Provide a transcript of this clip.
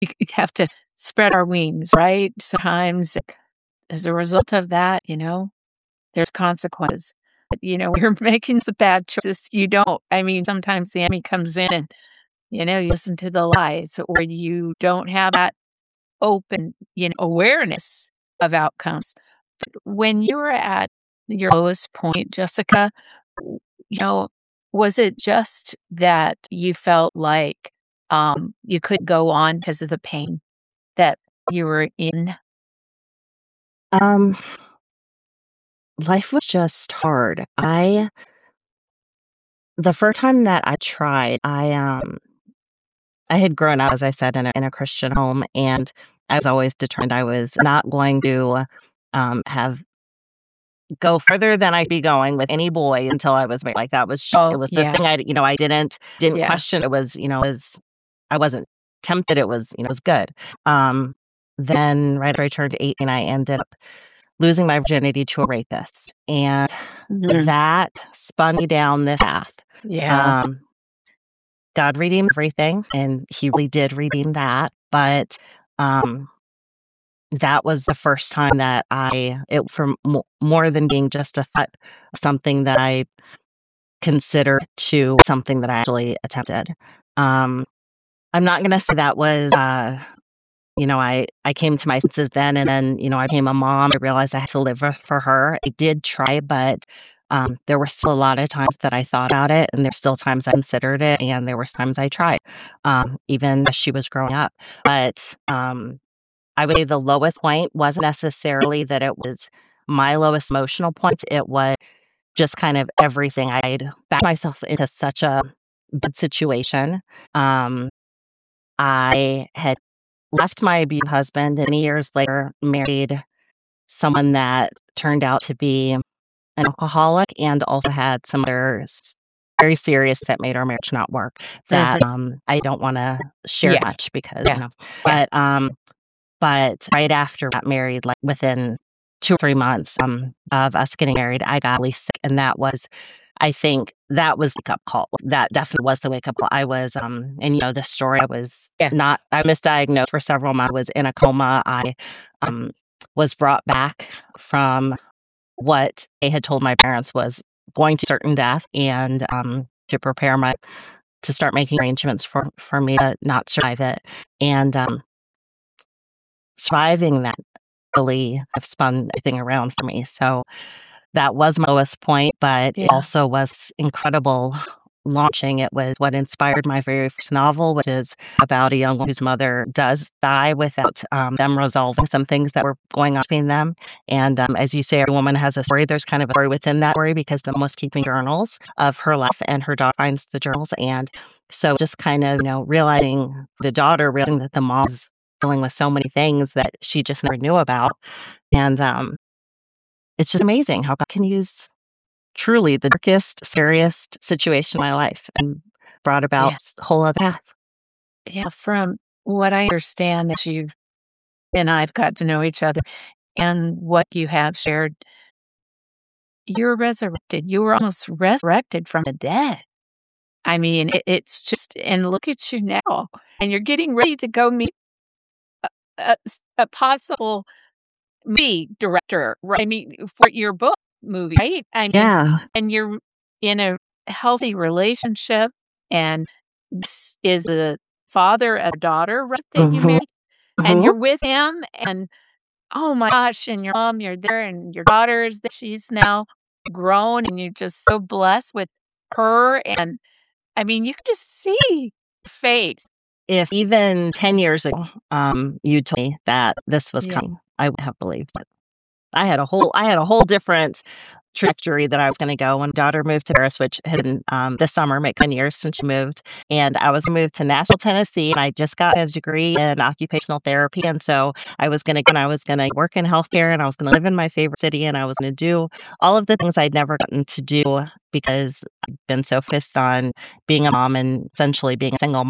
we have to spread our wings, right? Sometimes as a result of that, there's consequences. But, you're making some bad choices. You don't. I mean, sometimes the enemy comes in and, you listen to the lies or you don't have that open, awareness of outcomes. When you were at your lowest point, Jessica, you know, was it just that you felt like you could go on because of the pain that you were in? Um, Life was just hard. The first time that I tried, I had grown up, as I said, in a Christian home, and I was always determined I was not going to have go further than I'd be going with any boy until I was married. Like that was just, it Oh, was the yeah, thing I didn't yeah. question. It was, I wasn't tempted. It was, it was good. Um, then right after I turned 18, I ended up losing my virginity to a rapist, and Mhm. that spun me down this path. Yeah. Um, God redeemed everything, and He really did redeem that. But um, that was the first time that more than being just a thought, something that I considered to something that I actually attempted. Um, I'm not going to say that was, I came to my senses then, and then, I became a mom. I realized I had to live for her. I did try, but there were still a lot of times that I thought about it, and there's still times I considered it, and there were times I tried, even as she was growing up. But I would say the lowest point wasn't necessarily that it was my lowest emotional point. It was just kind of everything. I'd backed myself into such a bad situation. Um, I had left my abusive husband, and many years later married someone that turned out to be an alcoholic and also had some other very serious that made our marriage not work. That Mhm. I don't want to share Yeah. much because Yeah. Yeah. but but right after I got married, like within 2 or 3 months of us getting married, I got really sick, and I think that was the wake-up call. That definitely was the wake-up call. I was, and the story, Yeah. I misdiagnosed for several months. I was in a coma. I um, was brought back from what they had told my parents was going to certain death, and to prepare to start making arrangements for me to not survive it. And surviving that really have spun everything around for me. So that was my lowest point, but it Yeah. also was incredible launching. It was what inspired my very first novel, which is about a young woman whose mother does die without them resolving some things that were going on between them. And as you say, every woman has a story. There's kind of a story within that story because the mom was keeping journals of her life, and her daughter finds the journals. And so just kind of, realizing that the mom's dealing with so many things that she just never knew about. And it's just amazing how God can use truly the darkest, scariest situation in my life and brought about Yeah. a whole other path. Yeah. From what I understand, as you and I've got to know each other and what you have shared, you're resurrected. You were almost resurrected from the dead. I mean, it's just, and look at you now, and you're getting ready to go meet a possible me director, right? I mean, for your book movie, right? I mean, Yeah. and you're in a healthy relationship, and this is the father of a daughter, right, that you Mhm. married, and Mhm. you're with him, and oh my gosh, and your mom, you're there, and your daughter is that she's now grown, and you're just so blessed with her, and I mean, you can just see her face. If even 10 years ago, you told me that this was Yeah. coming, I would have believed it. I had a whole different trajectory that I was gonna go. When daughter moved to Paris, which had been, this summer, make 10 years since she moved, and I was moved to Nashville, Tennessee, and I just got a degree in occupational therapy, and so I was gonna work in healthcare, and I was gonna live in my favorite city, and I was gonna do all of the things I'd never gotten to do because I've been so focused on being a mom and essentially being a single